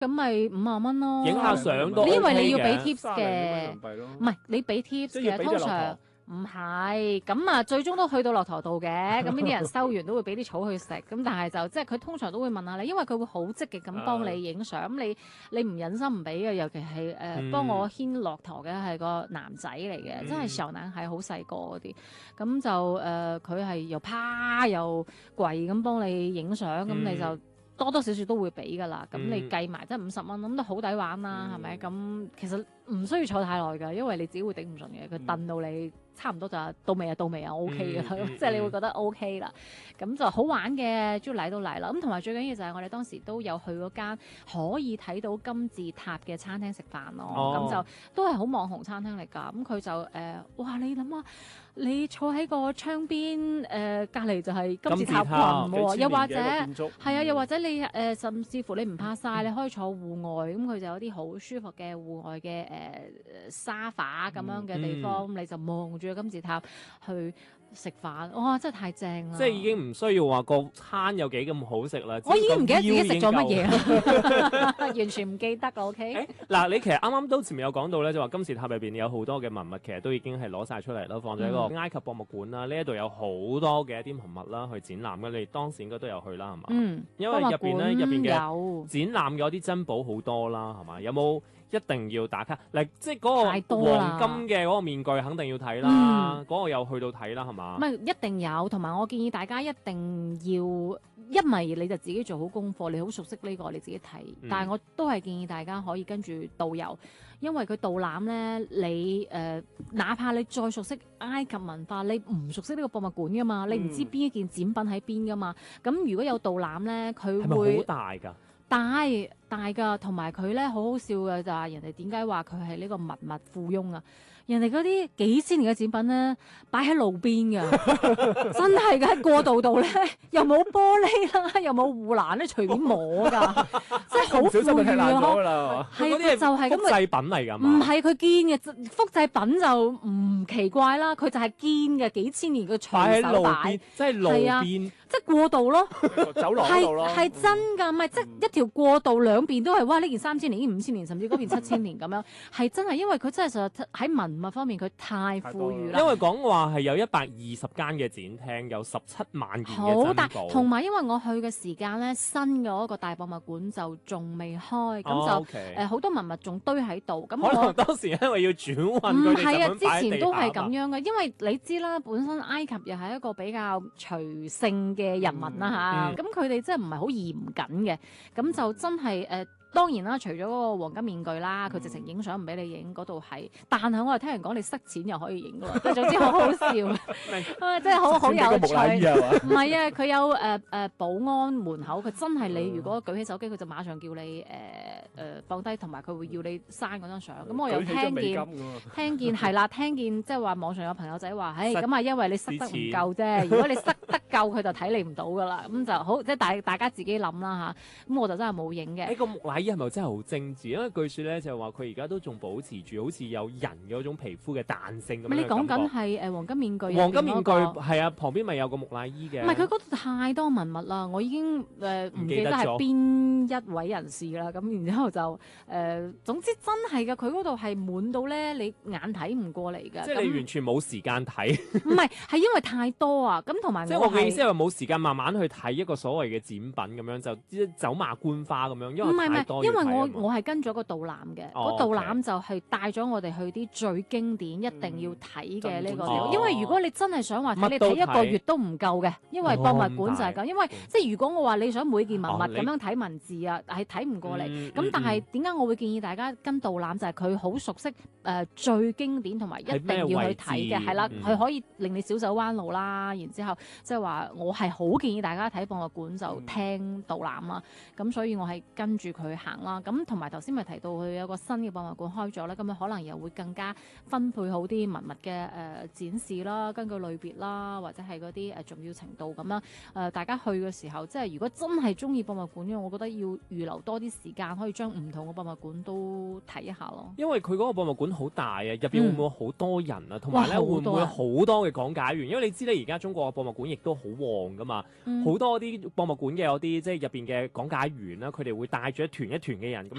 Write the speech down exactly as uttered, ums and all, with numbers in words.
咁咪五萬蚊咯。 影下相都 OK 嘅， 因為你要俾 tips 三零蚊嘅人民幣咯， 唔係你俾 tips 嘅， 即係要俾通常隻駱駝。 唔係咁啊，最終都去到駱駝度嘅。咁呢啲人收完都會俾啲草去食，咁但係就即係佢通常都會問下你，因為佢會好積極咁幫你影相。咁你你唔忍心唔俾嘅，尤其係誒、呃嗯幫我牽駱駝嘅係個男仔嚟嘅， 嗯真係小男孩好細個嗰啲。咁就誒佢係又趴又跪咁幫你影相，咁、 嗯你就。多多少少都會俾㗎啦，咁嗯你計埋即係五十蚊，咁都好抵玩啦，係嗯咪？咁其實唔需要坐太耐㗎，因為你自己會頂唔順嘅，佢燉到你差唔多就係到尾啊，到尾啊 OK 嘅啦， 嗯嗯即係你會覺得 OK 啦，咁就好玩嘅，終於嚟到嚟啦。咁同埋最緊要就係我哋當時都有去嗰間可以睇到金字塔嘅餐廳食飯咯，咁、 哦就都係好網紅餐廳嚟㗎。咁佢就誒、呃，哇！你諗下，你坐喺個窗邊誒，隔、離就係金字塔群喎，又或者。係啊，又或者你誒、呃，甚至乎你唔怕曬，你可以坐戶外，咁佢就有啲好舒服嘅戶外嘅誒、呃、沙發咁樣嘅地方，咁、 嗯、 你就望住個金字塔去食飯，哇！真係太正啦！ 即係已經唔需要話個餐有幾咁好食啦。 我已經唔記得自己食咗乜嘢啦， 完全唔記得啦。OK。 嗱、欸，你其實啱啱都前面有講到咧，就話金字塔入邊有好多嘅文物，其實都已經係攞晒出嚟啦，放咗喺個埃及博物館啦。呢一度有好多嘅一啲文物啦，去展覽嘅。你當時應該都有去啦，係嘛？ 嗯。 因為入邊咧，入邊嘅有展覽有啲珍寶好多啦，係嘛？有冇一定要打卡？嗱，即係嗰太多啦個黃金嘅嗰個面具肯定要睇啦，嗰、嗯、個又去到睇啦，係嘛？ 唔係一定有，同埋我建議大家一定要，一咪你就自己做好功課，你好熟悉呢、這個你自己睇。 嗯、 但係我都係建議大家可以跟住導遊，因為佢導覽咧，你誒、呃、哪怕你再熟悉埃及文化，你唔熟悉呢個博物館噶嘛，你唔知邊一件展品喺邊噶嘛。咁如果有導覽咧，佢會好大㗎。 大大㗎，同埋佢咧好好笑嘅就係人哋點解話佢係呢個文物富翁啊？人哋嗰啲幾千年嘅展品咧，擺喺路邊㗎，真係㗎，喺過道度咧，又冇玻璃啦，又冇護欄咧，隨便摸㗎，真係好富裕咯。係嗰啲就係咁複製品嚟㗎嘛？ 唔係佢堅嘅，複製品就唔奇怪啦。佢就係堅嘅，幾千年嘅隨手擺， 即係路邊， 即係過道咯， 走廊嗰度咯， 係真㗎，唔係即係一條過道兩邊都係哇！呢件三千年，呢件五千年，甚至嗰邊七千年咁樣，係真係因為佢真係實喺文物方面佢太富裕啦。 因為講話係有一百二十間嘅展廳，有十七萬件嘅珍寶。 同埋因為我去嘅時間咧，新嘅嗰個大博物館就仲未開，咁、哦、就誒好、呃、多文物仲堆喺度。咁可能當時因為要轉運佢哋咁樣擺喺地下。唔係啊，之前都係咁樣嘅， 因為你知啦，本身埃及又係一個比較隨性嘅人民啦嚇，咁佢哋真係唔係好嚴謹嘅，咁就真係誒。呃當然啦，除咗嗰個黃金面具啦，佢直情影相唔俾你影嗰度係，但係我係聽人講你塞錢又可以影㗎喎，總之好好笑，啊真係好好有趣。唔係啊，佢有誒誒、呃呃、保安門口，佢真係你如果舉起手機，佢就馬上叫你誒誒、呃呃、放低，同埋佢會要你刪嗰張相。咁、嗯、我又聽見聽見係啦，聽見即係話網上有朋友仔話，唉咁啊，因為你塞得唔夠啫，如果你塞得夠，佢就睇你唔到㗎啦。咁就好，即係大大家自己諗啦嚇。咁我就真係冇影嘅。 呢係咪真係好精緻？因為據說咧就係話佢而家都仲保持住好似有人嘅嗰種皮膚嘅彈性咁樣。 你講緊係誒黃金面具、那個？ 黃金面具係啊，旁邊咪有個木乃伊嘅。 唔係佢嗰度太多文物啦，我已經誒唔、呃、記得係邊一位人士啦。咁然之後就誒、呃，總之真係嘅，佢嗰度係滿到咧，你眼睇唔過嚟㗎。 即係你完全冇時間睇。 唔係，係因為太多啊。咁同埋即係我嘅意思係冇時間慢慢去睇一個所謂嘅展品咁樣，就走馬觀花咁樣，因為太多。 因為我我係跟咗個導覽嘅， 哦、 個導覽就係帶咗我哋去啲最經典、嗯、一定要睇嘅呢個地方。 哦、 因為如果你真係想話睇，你睇一個月都唔夠嘅，因為博物館就係咁。因為即係如果我話你想每件文物咁樣睇文字啊，係睇唔過嚟。咁、嗯、但係點解我會建議大家跟導覽？就係佢好熟悉誒、呃、最經典同埋一定要去睇嘅，係啦，佢、嗯、可以令你小手彎路啦。然之後即係話我係好建議大家睇博物館就聽導覽啦。咁、嗯、所以我係跟住佢行啦。咁同埋頭先咪提到佢有個新嘅博物館開咗咧，咁樣可能又會更加分配好啲文物嘅誒、呃、展示啦，根據類別啦，或者係嗰啲誒重要程度咁啦。誒、呃、大家去嘅時候，即係如果真係中意博物館嘅，我覺得要要預留多啲時間，可以將唔同嘅博物館都睇一下咯。 因為佢嗰個博物館好大啊，入邊會唔會好多人啊？同埋咧會唔會哇好多人好多嘅講解員？因為你知咧，而家中國嘅博物館亦都好旺噶嘛，好、 嗯多啲博物館嘅有啲即係入邊嘅講解員啦，佢哋會帶住一團一團嘅人咁